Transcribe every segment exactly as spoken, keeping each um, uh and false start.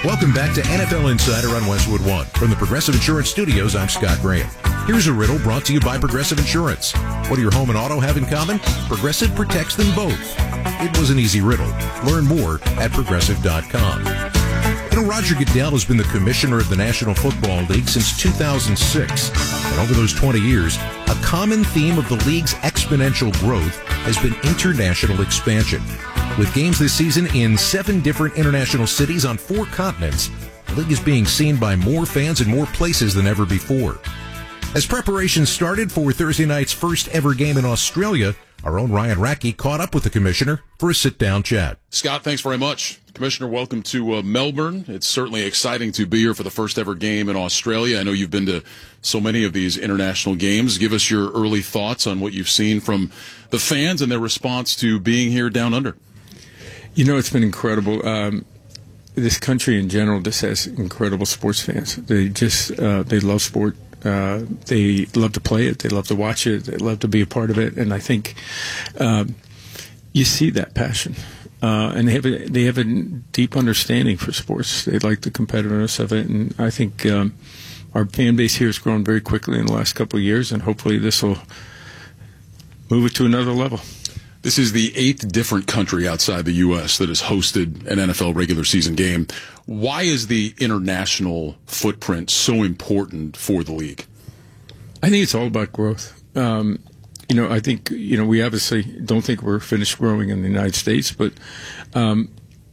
Welcome back to N F L Insider on Westwood One. From the Progressive Insurance Studios, I'm Scott Graham. Here's a riddle brought to you by Progressive Insurance. What do your home and auto have in common? Progressive protects them both. It was an easy riddle. Learn more at progressive dot com. You know, Roger Goodell has been the commissioner of the National Football League since two thousand six. And over those twenty years, a common theme of the league's exponential growth has been international expansion. With games this season in seven different international cities on four continents, the league is being seen by more fans in more places than ever before. As preparations started for Thursday night's first ever game in Australia, our own Ryan Rackey caught up with the commissioner for a sit-down chat. Scott, thanks very much. Commissioner, welcome to uh, Melbourne. It's certainly exciting to be here for the first ever game in Australia. I know you've been to so many of these international games. Give us your early thoughts on what you've seen from the fans and their response to being here down under. You know, it's been incredible. Um, this country in general just has incredible sports fans. They just, uh, they love sport. Uh, they love to play it. They love to watch it. They love to be a part of it. And I think um, you see that passion. Uh, and they have a, they have a deep understanding for sports. They like the competitiveness of it. And I think um, our fan base here has grown very quickly in the last couple of years, and hopefully this will move it to another level. This is the eighth different country outside the U S that has hosted an N F L regular season game. Why is the international footprint so important for the league? I think it's all about growth. Um, you know, I think, you know, we obviously don't think we're finished growing in the United States, but um,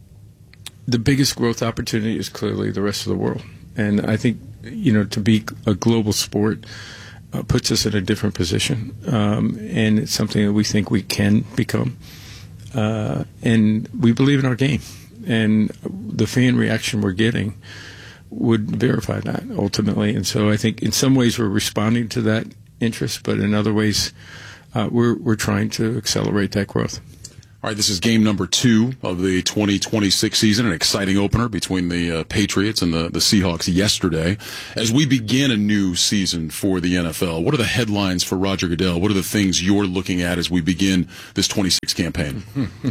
the biggest growth opportunity is clearly the rest of the world. And I think, you know, to be a global sport Uh, puts us in a different position, um, and it's something that we think we can become. Uh, and we believe in our game, and the fan reaction we're getting would verify that ultimately. And so I think in some ways we're responding to that interest, but in other ways uh, we're we're trying to accelerate that growth. All right, this is game number two of the twenty twenty-six season, an exciting opener between the uh, Patriots and the, the Seahawks yesterday. As we begin a new season for the N F L, what are the headlines for Roger Goodell? What are the things you're looking at as we begin this twenty-six campaign?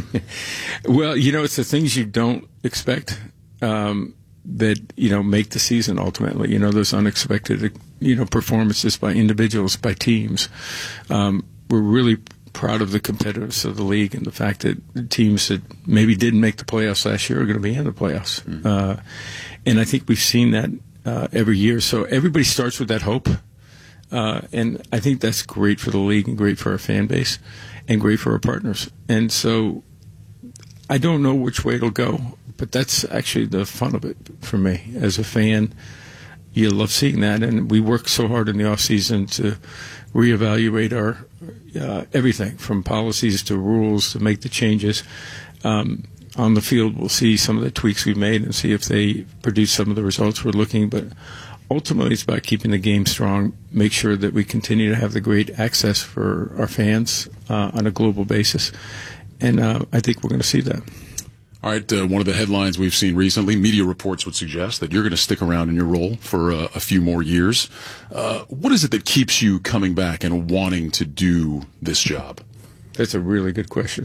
Well, you know, it's the things you don't expect um, that, you know, make the season ultimately. You know, those unexpected, you know, performances by individuals, by teams. Um, we're really proud of the competitiveness of the league and the fact that teams that maybe didn't make the playoffs last year are going to be in the playoffs. Mm-hmm. Uh, and I think we've seen that uh, every year. So everybody starts with that hope. Uh, and I think that's great for the league and great for our fan base and great for our partners. And so I don't know which way it'll go, but that's actually the fun of it for me. As a fan, you love seeing that. And we work so hard in the off season to reevaluate our uh, everything from policies to rules to make the changes. Um, on the field, we'll see some of the tweaks we've made and see if they produce some of the results we're looking. But ultimately, it's about keeping the game strong, make sure that we continue to have the great access for our fans uh, on a global basis. And uh, I think we're going to see that. All right, uh, one of the headlines we've seen recently, media reports would suggest that you're going to stick around in your role for uh, a few more years. Uh, what is it that keeps you coming back and wanting to do this job? That's a really good question.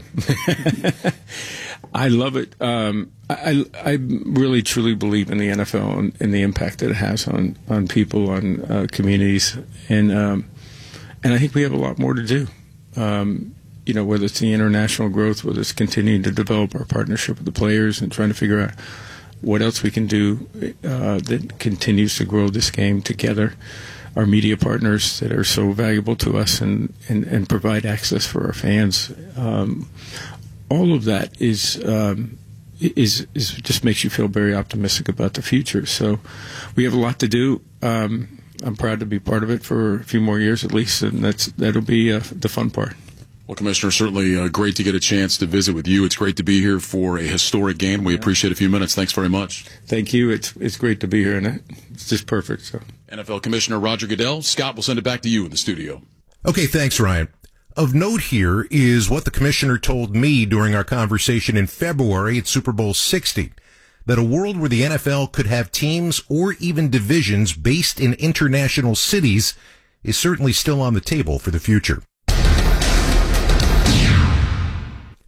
I love it. Um, I, I really, truly believe in the N F L and, and the impact that it has on, on people, on uh, communities. And, um, and I think we have a lot more to do. Um, You know, whether it's the international growth, whether it's continuing to develop our partnership with the players and trying to figure out what else we can do uh, that continues to grow this game together. Our media partners that are so valuable to us and, and, and provide access for our fans. Um, all of that is, um, is is just makes you feel very optimistic about the future. So we have a lot to do. Um, I'm proud to be part of it for a few more years at least, and that's that'll be uh, the fun part. Well, Commissioner, certainly uh, great to get a chance to visit with you. It's great to be here for a historic game. We appreciate a few minutes. Thanks very much. Thank you. It's it's great to be here, and it's just perfect. So, N F L Commissioner Roger Goodell. Scott, we'll send it back to you in the studio. Okay, thanks, Ryan. Of note here is what the commissioner told me during our conversation in February at Super Bowl sixty, that a world where the N F L could have teams or even divisions based in international cities is certainly still on the table for the future.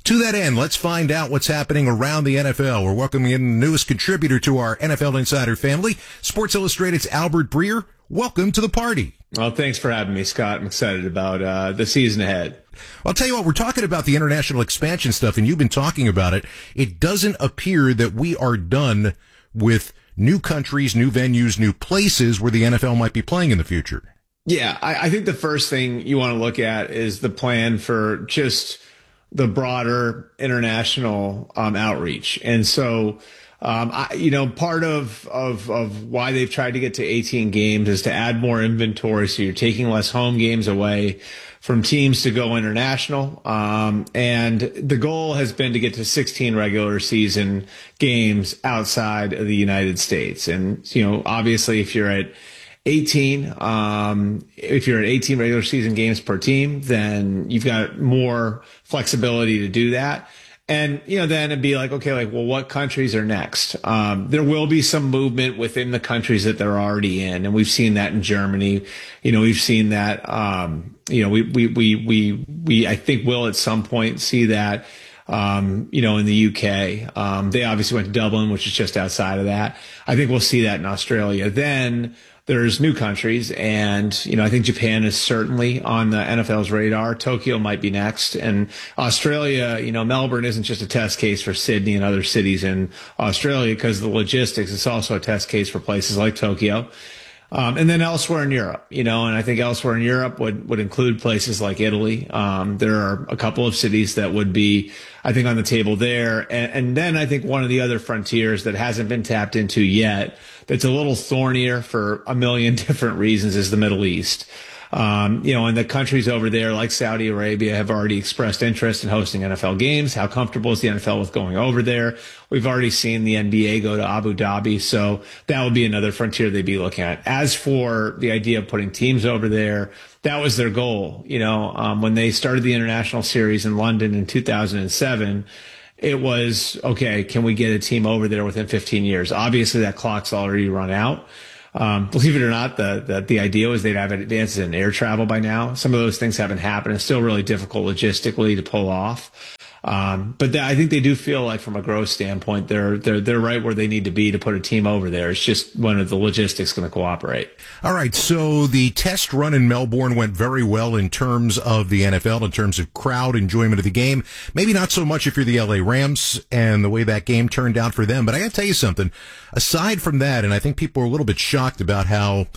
To that end, let's find out what's happening around the N F L. We're welcoming in the newest contributor to our N F L Insider family, Sports Illustrated's Albert Breer. Welcome to the party. Well, thanks for having me, Scott. I'm excited about uh, the season ahead. I'll tell you what, we're talking about the international expansion stuff, and you've been talking about it. It doesn't appear that we are done with new countries, new venues, new places where the N F L might be playing in the future. Yeah, I, I think the first thing you want to look at is the plan for just the broader international um, outreach. And so, um, I, you know, part of, of, of why they've tried to get to eighteen games is to add more inventory. So you're taking less home games away from teams to go international. Um, and the goal has been to get to sixteen regular season games outside of the United States. And, you know, obviously if you're at eighteen, um, if you're at eighteen regular season games per team, then you've got more flexibility to do that. And, you know, then it'd be like, okay, like, well, what countries are next? Um, there will be some movement within the countries that they're already in. And we've seen that in Germany. You know, we've seen that, um, you know, we, we, we, we, we, I think will at some point see that, um, you know, in the U K. Um, they obviously went to Dublin, which is just outside of that. I think we'll see that in Australia. Then there's new countries, and, you know, I think Japan is certainly on the N F L's radar. Tokyo might be next. And Australia, you know, Melbourne isn't just a test case for Sydney and other cities in Australia because of the logistics. It's also a test case for places like Tokyo. Um, and then elsewhere in Europe, you know, and I think elsewhere in Europe would, would include places like Italy. Um, there are a couple of cities that would be, I think, on the table there. And, and then I think one of the other frontiers that hasn't been tapped into yet, that's a little thornier for a million different reasons, is the Middle East. Um, you know, and the countries over there like Saudi Arabia have already expressed interest in hosting N F L games. How comfortable is the N F L with going over there? We've already seen the N B A go to Abu Dhabi. So that would be another frontier they'd be looking at. As for the idea of putting teams over there, that was their goal. You know, um, when they started the international series in London in two thousand seven, it was, okay, can we get a team over there within fifteen years? Obviously that clock's already run out. Um, believe it or not, the, the, the idea was they'd have advances in air travel by now. Some of those things haven't happened. It's still really difficult logistically to pull off. Um, but th- I think they do feel like from a growth standpoint, they're, they're, they're right where they need to be to put a team over there. It's just one of the logistics going to cooperate. All right. So the test run in Melbourne went very well in terms of the N F L, in terms of crowd enjoyment of the game. Maybe not so much if you're the L A Rams and the way that game turned out for them. But I got to tell you something. Aside from that, and I think people are a little bit shocked about how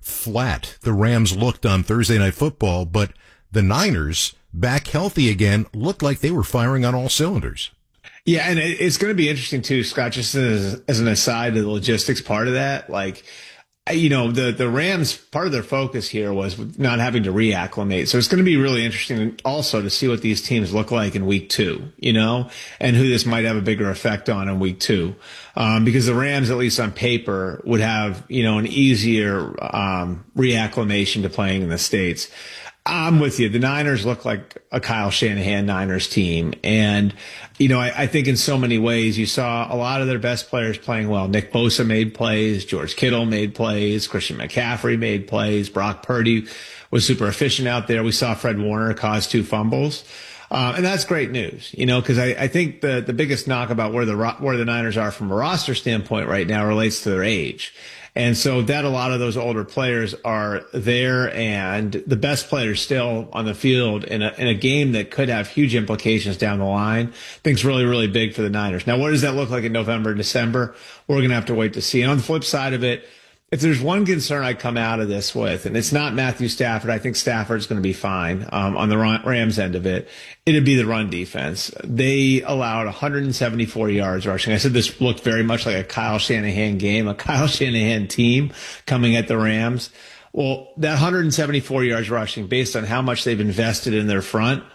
flat the Rams looked on Thursday Night Football, but the Niners, back healthy again, looked like they were firing on all cylinders. Yeah, and it's going to be interesting too, Scott, just as, as an aside to the logistics part of that. Like, you know, the, the Rams, part of their focus here was not having to reacclimate. So it's going to be really interesting also to see what these teams look like in week two, you know, and who this might have a bigger effect on in week two. Um, because the Rams, at least on paper, would have, you know, an easier um, reacclimation to playing in the States. I'm with you. The Niners look like a Kyle Shanahan Niners team. And, you know, I, I think in so many ways you saw a lot of their best players playing well. Nick Bosa made plays. George Kittle made plays. Christian McCaffrey made plays. Brock Purdy was super efficient out there. We saw Fred Warner cause two fumbles. Uh, and that's great news, you know, because I, I think the, the biggest knock about where the, where the Niners are from a roster standpoint right now relates to their age. And so that a lot of those older players are there, and the best players still on the field in a, in a game that could have huge implications down the line. I think it's really, really big for the Niners. Now, what does that look like in November and December? We're going to have to wait to see. And on the flip side of it, if there's one concern I come out of this with, and it's not Matthew Stafford, I think Stafford's going to be fine um, on the Rams end of it, it'd be the run defense. They allowed one hundred seventy-four yards rushing. I said this looked very much like a Kyle Shanahan game, a Kyle Shanahan team coming at the Rams. Well, that one hundred seventy-four yards rushing, based on how much they've invested in their front,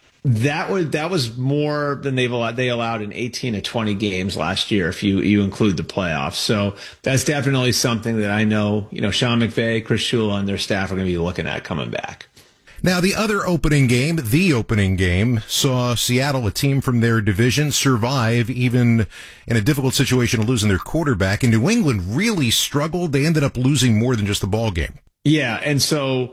That was that was more than they've allowed. They allowed in eighteen to twenty games last year, if you you include the playoffs. So that's definitely something that I know, you know, Sean McVay, Chris Shula, and their staff are going to be looking at coming back. Now, the other opening game, the opening game, saw Seattle, a team from their division, survive even in a difficult situation of losing their quarterback. And New England really struggled. They ended up losing more than just the ball game. Yeah, and so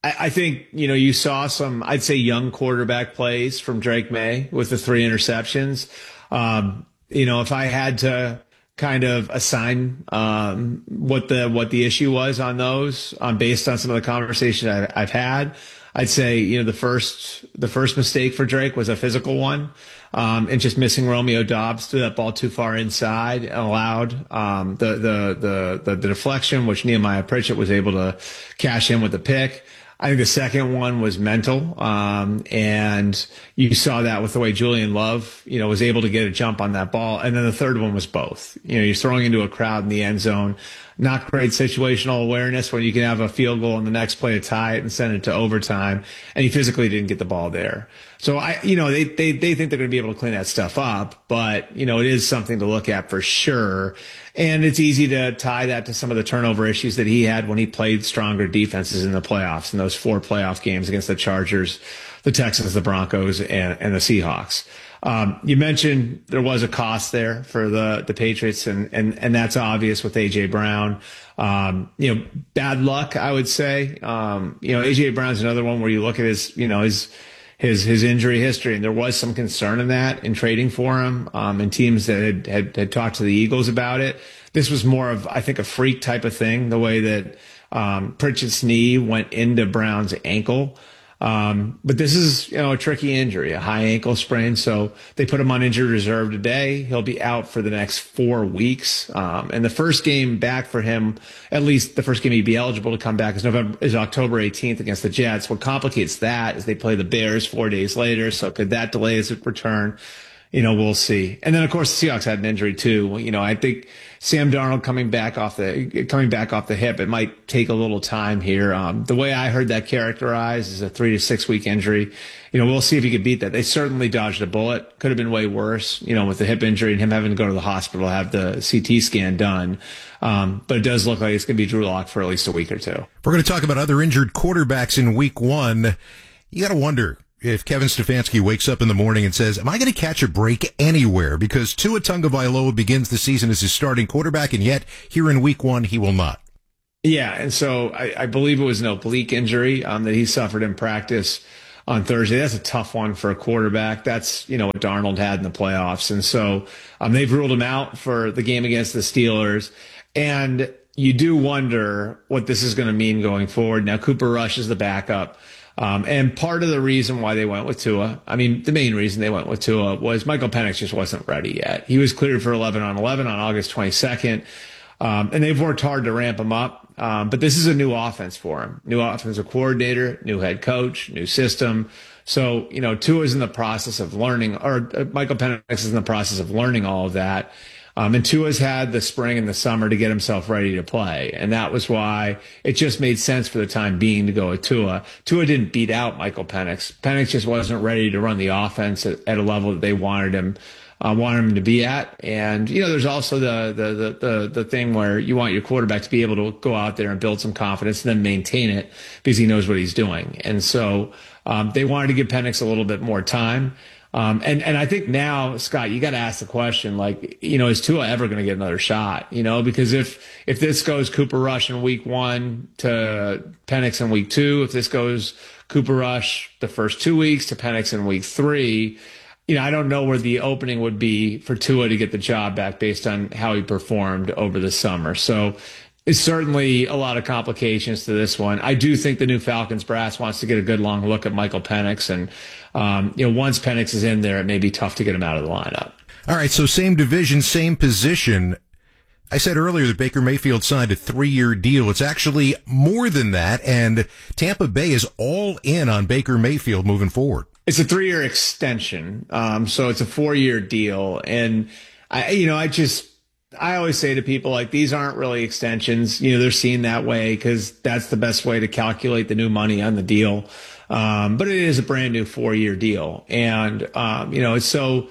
I, I think, you know, you saw some, I'd say, young quarterback plays from Drake May with the three interceptions. Um, you know, if I had to kind of assign um, what the what the issue was on those, um, based on some of the conversations I, I've had, I'd say, you know, the first the first mistake for Drake was a physical one, um, and just missing Romeo Doubs, threw that ball too far inside and allowed um, the, the the the the deflection, which Nehemiah Pritchett was able to cash in with the pick. I think the second one was mental, um, and you saw that with the way Julian Love, you know, was able to get a jump on that ball. And then the third one was both. You know, you're throwing into a crowd in the end zone, not great situational awareness when you can have a field goal in the next play to tie it and send it to overtime, and he physically didn't get the ball there. So I, you know, they they they think they're going to be able to clean that stuff up, but you know, it is something to look at for sure. And it's easy to tie that to some of the turnover issues that he had when he played stronger defenses in the playoffs, in those four playoff games against the Chargers, the Texans, the Broncos, and, and the Seahawks. Um, you mentioned there was a cost there for the, the Patriots, and, and, and that's obvious with A J Brown. Um, you know, bad luck, I would say. Um, you know, A J Brown's another one where you look at his, you know, his, his, his injury history, and there was some concern in that in trading for him, um, and teams that had, had, had talked to the Eagles about it. This was more of, I think, a freak type of thing, the way that, um, Pritchett's knee went into Brown's ankle. Um, but this is, you know, a tricky injury, a high ankle sprain. So they put him on injured reserve today. He'll be out for the next four weeks. Um, and the first game back for him, at least the first game he'd be eligible to come back, is November, is October eighteenth against the Jets. What complicates that is they play the Bears four days later. So could that delay his return? You know, we'll see. And then, of course, the Seahawks had an injury too. You know, I think Sam Darnold coming back off the coming back off the hip, it might take a little time here. Um, the way I heard that characterized is a three to six week injury. You know, we'll see if he could beat that. They certainly dodged a bullet. Could have been way worse, you know, with the hip injury and him having to go to the hospital, have the C T scan done. Um, but it does look like it's going to be Drew Lock for at least a week or two. We're going to talk about other injured quarterbacks in week one. You got to wonder if Kevin Stefanski wakes up in the morning and says, am I going to catch a break anywhere? Because Tua Tagovailoa begins the season as his starting quarterback, and yet here in week one, he will not. Yeah, and so I, I believe it was an oblique injury um, that he suffered in practice on Thursday. That's a tough one for a quarterback. That's, you know, what Darnold had in the playoffs. And so um, they've ruled him out for the game against the Steelers. And you do wonder what this is going to mean going forward. Now, Cooper Rush is the backup. Um, and part of the reason why they went with Tua, I mean, the main reason they went with Tua was Michael Penix just wasn't ready yet. He was cleared for eleven on eleven on August twenty-second. Um, and they've worked hard to ramp him up. Um, but this is a new offense for him. New offensive coordinator, new head coach, new system. So, you know, Tua's in the process of learning, or uh, Michael Penix is in the process of learning all of that. Um, and Tua's had the spring and the summer to get himself ready to play. And that was why it just made sense for the time being to go with Tua. Tua didn't beat out Michael Penix. Penix just wasn't ready to run the offense at, at a level that they wanted him, uh, wanted him to be at. And, you know, there's also the, the, the, the, the thing where you want your quarterback to be able to go out there and build some confidence and then maintain it because he knows what he's doing. And so, um, they wanted to give Penix a little bit more time. Um, and, and I think now, Scott, you got to ask the question, like, you know, is Tua ever going to get another shot? You know, because if, if this goes Cooper Rush in week one to Penix in week two, if this goes Cooper Rush the first two weeks to Penix in week three, you know, I don't know where the opening would be for Tua to get the job back based on how he performed over the summer. So it's certainly a lot of complications to this one. I do think the new Falcons brass wants to get a good long look at Michael Penix. And, um, you know, once Penix is in there, it may be tough to get him out of the lineup. All right, so same division, same position. I said earlier that Baker Mayfield signed a three-year deal. It's actually more than that, and Tampa Bay is all in on Baker Mayfield moving forward. It's a three-year extension, um, so it's a four-year deal. And, I, you know, I just... I always say to people, like, these aren't really extensions. You know, they're seen that way because that's the best way to calculate the new money on the deal. Um, but it is a brand new four year deal. And, um, you know, it's so,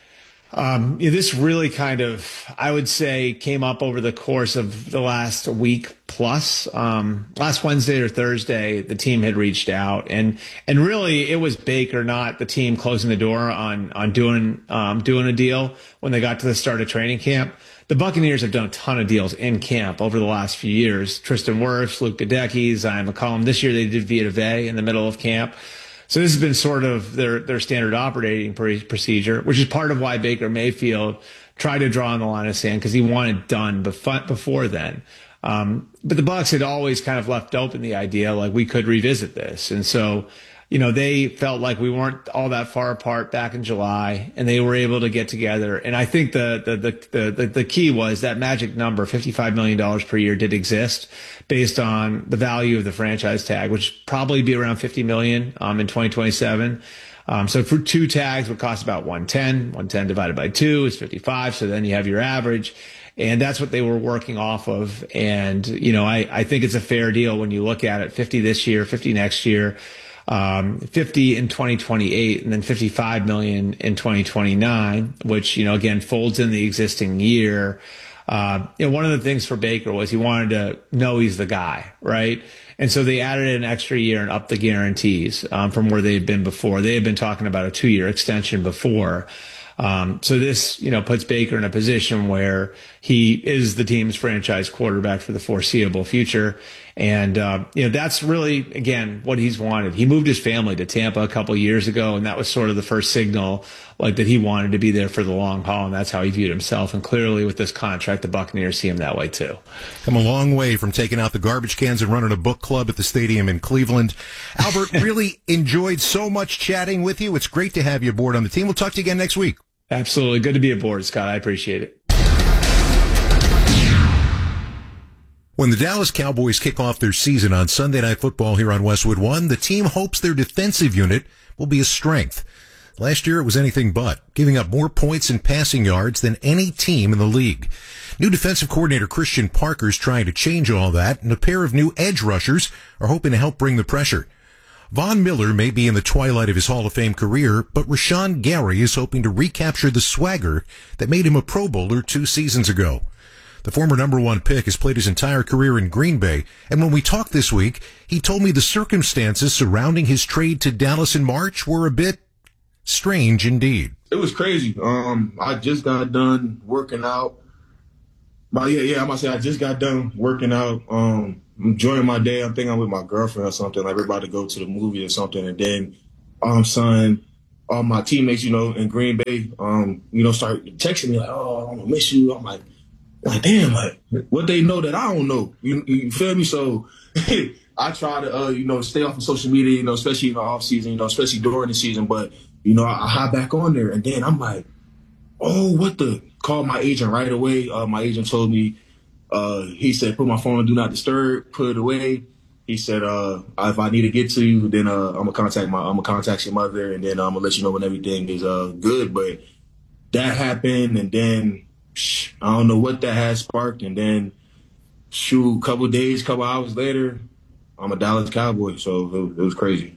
um, you know, this really kind of, I would say, came up over the course of the last week plus. Um, last Wednesday or Thursday, the team had reached out, and, and really it was Baker, not the team, closing the door on, on doing, um, doing a deal when they got to the start of training camp. the Buccaneers have done a ton of deals in camp over the last few years. Tristan Wirfs, Luke Gadecki, Zion McCollum. This year they did Vita Vea in the middle of camp. So this has been sort of their, their standard operating procedure, which is part of why Baker Mayfield tried to draw on the line of sand, because he wanted done before then. Um, but the Bucs had always kind of left open the idea like we could revisit this. And so, you know, they felt like we weren't all that far apart back in July, and they were able to get together. And I think the the the the, the key was that magic number, fifty-five million dollars per year, did exist based on the value of the franchise tag, which probably be around fifty million dollars um, in twenty twenty-seven. Um, so for two tags would cost about one ten. one ten divided by two is fifty-five. So then you have your average. And that's what they were working off of. And, you know, I, I think it's a fair deal when you look at it. fifty this year, fifty next year, um, fifty in twenty twenty-eight, and then fifty-five million in twenty twenty-nine, which, you know, again, folds in the existing year. Uh, you know, one of the things for Baker was he wanted to know he's the guy, right? And so they added an extra year and upped the guarantees um, from where they had been before. They had been talking about a two-year extension before. Um, so this, you know, puts Baker in a position where he is the team's franchise quarterback for the foreseeable future. And, uh, you know, that's really, again, what he's wanted. He moved his family to Tampa a couple years ago, and that was sort of the first signal, like, that he wanted to be there for the long haul, and that's how he viewed himself. And clearly with this contract, the Buccaneers see him that way too. Come a long way from taking out the garbage cans and running a book club at the stadium in Cleveland. Albert, really enjoyed so much chatting with you. It's great to have you aboard on the team. We'll talk to you again next week. Absolutely. Good to be aboard, Scott. I appreciate it. When the Dallas Cowboys kick off their season on Sunday Night Football here on Westwood One, the team hopes their defensive unit will be a strength. Last year it was anything but, giving up more points and passing yards than any team in the league. New defensive coordinator Christian Parker's trying to change all that, and a pair of new edge rushers are hoping to help bring the pressure. Von Miller may be in the twilight of his Hall of Fame career, but Rashawn Gary is hoping to recapture the swagger that made him a Pro Bowler two seasons ago. The former number one pick has played his entire career in Green Bay, and when we talked this week, he told me the circumstances surrounding his trade to Dallas in March were a bit strange indeed. It was crazy. Um, I just got done working out. But yeah, yeah, I'm gonna say I just got done working out. Um, enjoying my day. I'm thinking I'm with my girlfriend or something. Like we're about to go to the movie or something, and then, um, son, all my teammates, you know, in Green Bay, um, you know, start texting me like, "Oh, I'm gonna miss you." I'm like. Like, damn, like, what they know that I don't know. You, you feel me? So I try to, uh, you know, stay off of social media, you know, especially in the off season, you know, especially during the season. But, you know, I, I hop back on there, and then I'm like, oh, what the? Called my agent right away. Uh, my agent told me, uh, he said, put my phone on Do Not Disturb, put it away. He said, uh, if I need to get to you, then uh, I'm gonna contact my, I'm gonna contact your mother, and then I'm gonna let you know when everything is uh good. But that happened, and then. I don't know what that has sparked, and then, shoot, couple days, couple hours later, I'm a Dallas Cowboy, so it, it was crazy.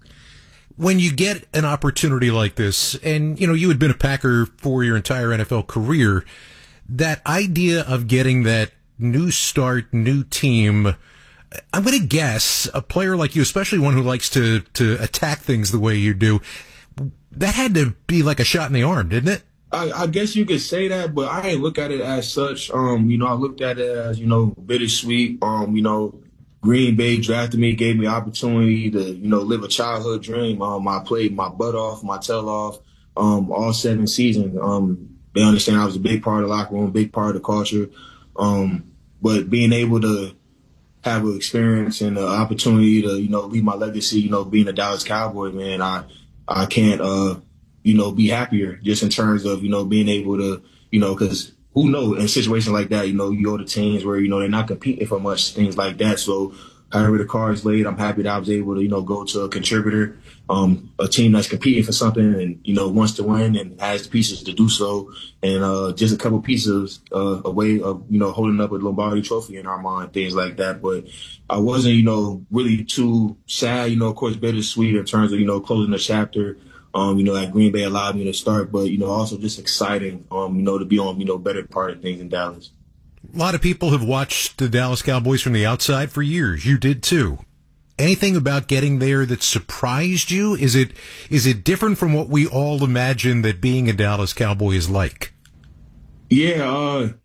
When you get an opportunity like this, and, you know, you had been a Packer for your entire N F L career, that idea of getting that new start, new team, I'm going to guess a player like you, especially one who likes to, to attack things the way you do, that had to be like a shot in the arm, didn't it? I, I guess you could say that, but I ain't look at it as such. Um, you know, I looked at it as, you know, bittersweet. Um, you know, Green Bay drafted me, gave me opportunity to, you know, live a childhood dream. Um, I played my butt off, my tail off, um, all seven seasons. Um, they understand I was a big part of the locker room, big part of the culture. Um, but being able to have an experience and an opportunity to, you know, leave my legacy, you know, being a Dallas Cowboy, man, I, I can't, uh, you know, be happier just in terms of, you know, being able to, you know, because who knows, in situations like that, you know, you go to teams where, you know, they're not competing for much, things like that. So however the card is laid, I'm happy that I was able to, you know, go to a contributor, um, a team that's competing for something and, you know, wants to win and has the pieces to do so. And uh, just a couple pieces uh, away of, you know, holding up a Lombardi trophy in our mind, things like that. But I wasn't, you know, really too sad, you know, of course, bittersweet in terms of, you know, closing the chapter. Um, you know, at Green Bay allowed me to start, but, you know, also just exciting, um, you know, to be on, you know, better part of things in Dallas. A lot of people have watched the Dallas Cowboys from the outside for years. You did too. Anything about getting there that surprised you? Is it, is it different from what we all imagine that being a Dallas Cowboy is like? Yeah, uh,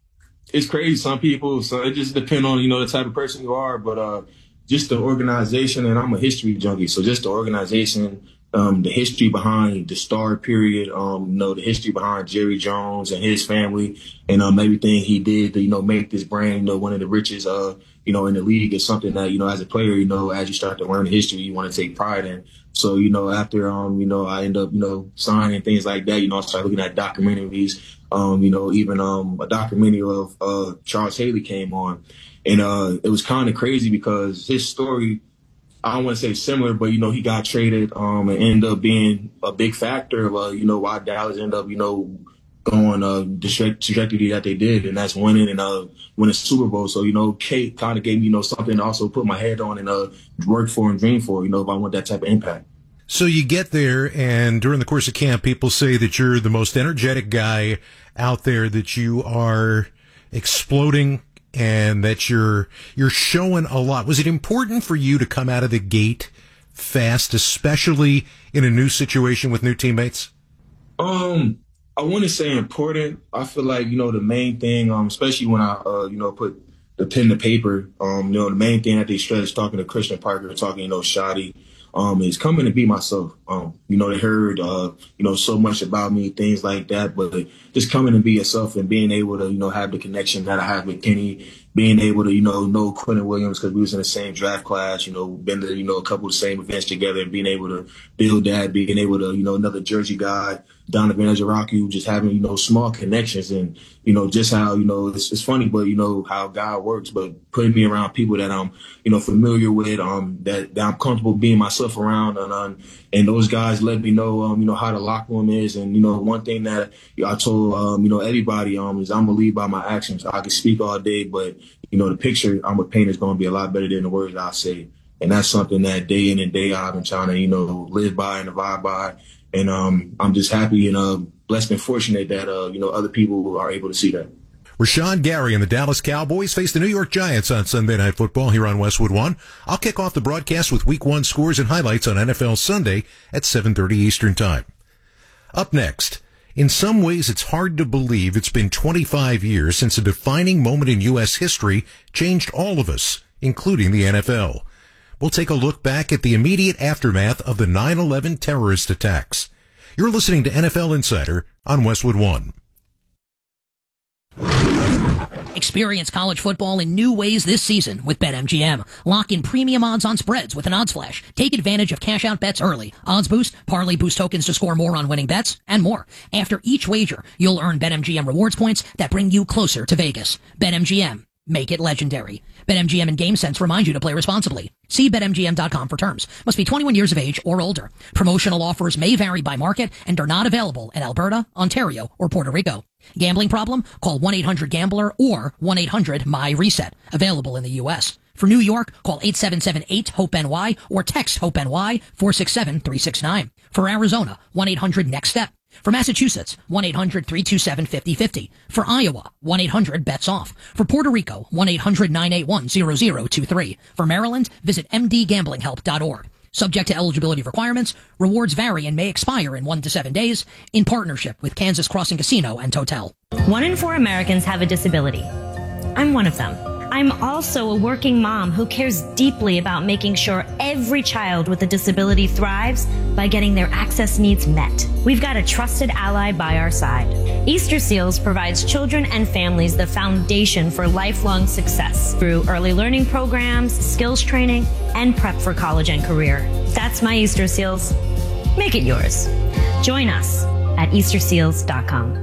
it's crazy. Some people, so it just depends on, you know, the type of person you are. But uh, just the organization, and I'm a history junkie. So just the organization, um, the history behind the star period, um, you know, the history behind Jerry Jones and his family and um, everything he did to, you know, make this brand, you know, one of the richest, uh, you know, in the league is something that, you know, as a player, you know, as you start to learn history, you want to take pride in. So, you know, after, um, you know, I end up, you know, signing things like that, you know, I started looking at documentaries, um, you know, even um, a documentary of uh, Charles Haley came on. And uh, it was kind of crazy because his story, I don't want to say similar, but, you know, he got traded um, and ended up being a big factor of, uh, you know, why Dallas ended up, you know, going uh, the trajectory that they did, and that's winning and uh, winning Super Bowl. So, you know, Kate kind of gave me, you know, something to also put my head on and uh, work for and dream for, you know, if I want that type of impact. So you get there, and during the course of camp, people say that you're the most energetic guy out there, that you are exploding, and that you're you're showing a lot. Was it important for you to come out of the gate fast, especially in a new situation with new teammates? Um, I wouldn't say important. I feel like, you know, the main thing, um, especially when I, uh, you know, put the pen to paper, um, you know, the main thing that they stress, talking to Christian Parker, talking, you know, Shotty, um, is coming to be myself. Um, you know, they heard, uh, you know, so much about me, things like that, but just coming to be yourself and being able to, you know, have the connection that I have with Kenny, being able to, you know, know Quentin Williams because we was in the same draft class, you know, been to, you know, a couple of the same events together and being able to build that, being able to, you know, another Jersey guy, Donovan Ezeraki, just having, you know, small connections and, you know, just how, you know, it's, it's funny, but, you know, how God works, but putting me around people that I'm, you know, familiar with, um, that, that I'm comfortable being myself around. And, um, and those guys let me know, um, you know, how the locker room is. And, you know, one thing that you know, I told, um, you know, everybody, um, is I'm going to lead by my actions. I can speak all day, but, you know, the picture I'm going to paint is going to be a lot better than the words I say. And that's something that day in and day out I've been trying to, you know, live by and abide by. And um, I'm just happy and uh, blessed and fortunate that, uh, you know, other people are able to see that. Rashawn Gary and the Dallas Cowboys face the New York Giants on Sunday Night Football here on Westwood One. I'll kick off the broadcast with Week One scores and highlights on N F L Sunday at seven thirty Eastern Time. Up next, in some ways it's hard to believe it's been twenty-five years since a defining moment in U S history changed all of us, including the N F L. We'll take a look back at the immediate aftermath of the nine eleven terrorist attacks. You're listening to N F L Insider on Westwood One. Experience college football in new ways this season with BetMGM. Lock in premium odds on spreads with an odds flash. Take advantage of cash out bets early. Odds boost, parlay boost tokens to score more on winning bets, and more. After each wager, you'll earn BetMGM rewards points that bring you closer to Vegas. BetMGM. Make it legendary. BetMGM and GameSense remind you to play responsibly. See Bet M G M dot com for terms. Must be twenty-one years of age or older. Promotional offers may vary by market and are not available in Alberta, Ontario, or Puerto Rico. Gambling problem? Call one eight hundred gambler or one eight hundred my reset. Available in the U S. For New York, call eight seven seven eight hope N Y or text HOPE-NY four six seven three six nine. For Arizona, one eight hundred next step. For Massachusetts, one eight hundred three two seven five zero five zero. For Iowa, one eight hundred bets off. For Puerto Rico, one eight hundred nine eight one zero zero two three. For Maryland, visit m d gambling help dot org. Subject to eligibility requirements, rewards vary and may expire in one to seven days in partnership with Kansas Crossing Casino and Hotel. One in four Americans have a disability. I'm one of them. I'm also a working mom who cares deeply about making sure every child with a disability thrives by getting their access needs met. We've got a trusted ally by our side. Easter Seals provides children and families the foundation for lifelong success through early learning programs, skills training, and prep for college and career. That's my Easter Seals. Make it yours. Join us at easter seals dot com.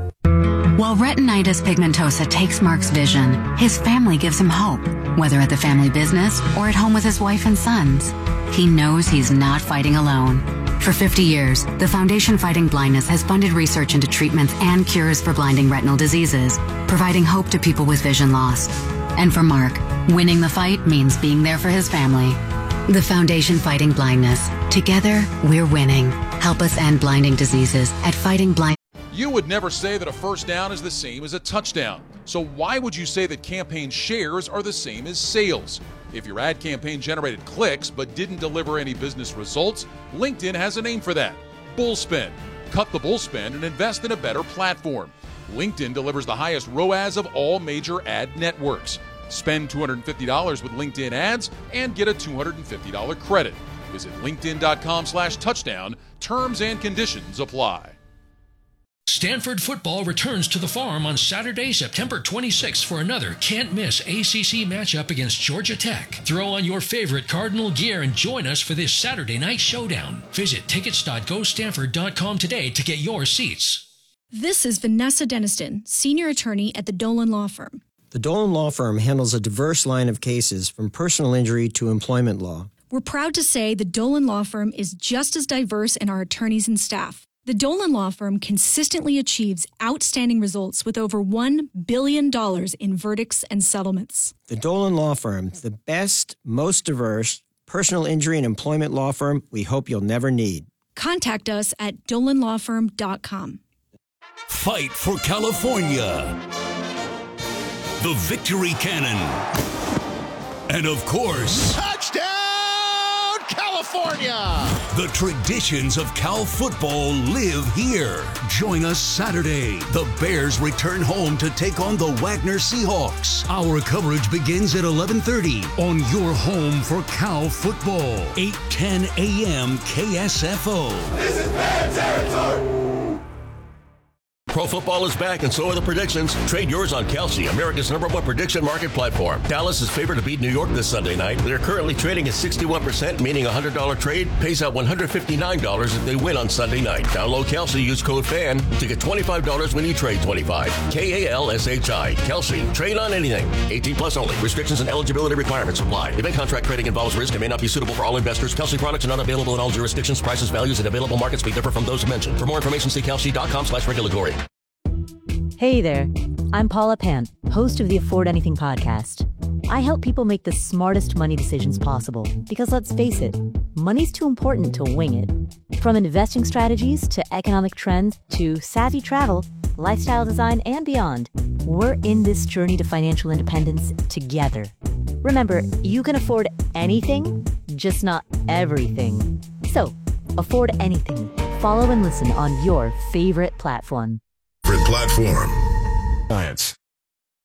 While retinitis pigmentosa takes Mark's vision, his family gives him hope, whether at the family business or at home with his wife and sons. He knows he's not fighting alone. For fifty years, the Foundation Fighting Blindness has funded research into treatments and cures for blinding retinal diseases, providing hope to people with vision loss. And for Mark, winning the fight means being there for his family. The Foundation Fighting Blindness. Together, we're winning. Help us end blinding diseases at Fighting Blind. You would never say that a first down is the same as a touchdown. So why would you say that campaign shares are the same as sales? If your ad campaign generated clicks but didn't deliver any business results, LinkedIn has a name for that. Bullspin. Cut the bullspin and invest in a better platform. LinkedIn delivers the highest R O A S of all major ad networks. Spend two hundred fifty dollars with LinkedIn ads and get a two hundred fifty dollars credit. Visit linkedin.com slash touchdown. Terms and conditions apply. Stanford football returns to the Farm on Saturday, September twenty-sixth for another can't-miss A C C matchup against Georgia Tech. Throw on your favorite Cardinal gear and join us for this Saturday night showdown. Visit tickets dot go stanford dot com today to get your seats. This is Vanessa Deniston, senior attorney at the Dolan Law Firm. The Dolan Law Firm handles a diverse line of cases from personal injury to employment law. We're proud to say the Dolan Law Firm is just as diverse in our attorneys and staff. The Dolan Law Firm consistently achieves outstanding results with over one billion dollars in verdicts and settlements. The Dolan Law Firm, the best, most diverse personal injury and employment law firm we hope you'll never need. Contact us at dolan law firm dot com. Fight for California. The Victory Cannon. And of course, touchdown, California! The traditions of Cal football live here. Join us Saturday. The Bears return home to take on the Wagner Seahawks. Our coverage begins at eleven thirty on your home for Cal football. eight ten a.m. K S F O. This is Bear territory! Pro football is back, and so are the predictions. Trade yours on Kalshi, America's number one prediction market platform. Dallas is favored to beat New York this Sunday night. They're currently trading at sixty-one percent, meaning a one hundred dollars trade pays out one hundred fifty-nine dollars if they win on Sunday night. Download Kalshi, use code FAN to get twenty-five dollars when you trade twenty-five dollars. K A L S H I. Kalshi. Trade on anything. eighteen plus only. Restrictions and eligibility requirements apply. Event contract trading involves risk and may not be suitable for all investors. Kalshi products are not available in all jurisdictions. Prices, values, and available markets may differ from those mentioned. For more information, see kalshi dot com slash regulatory. Hey there, I'm Paula Pant, host of the Afford Anything podcast. I help people make the smartest money decisions possible because let's face it, money's too important to wing it. From investing strategies to economic trends to savvy travel, lifestyle design, and beyond, we're in this journey to financial independence together. Remember, you can afford anything, just not everything. So, afford anything. Follow and listen on your favorite platform. Platform. Science.